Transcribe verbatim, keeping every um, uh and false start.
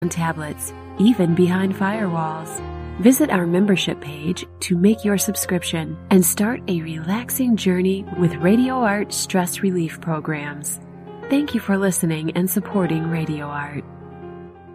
on tablets, even behind firewalls. Visit our membership page to make your subscription and start a relaxing journey with RadioArt stress relief programs. Thank you for listening and supporting RadioArt.